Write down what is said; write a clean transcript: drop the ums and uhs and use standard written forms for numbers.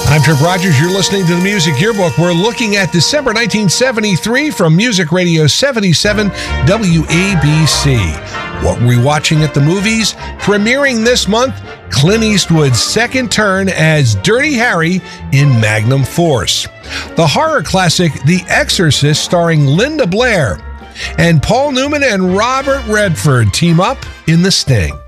I'm Trip Rogers. You're listening to the Music Yearbook. We're looking at December 1973 from Music Radio 77 WABC. What were we watching at the movies? Premiering this month, Clint Eastwood's second turn as Dirty Harry in Magnum Force. The horror classic The Exorcist starring Linda Blair. And Paul Newman and Robert Redford team up in The Sting.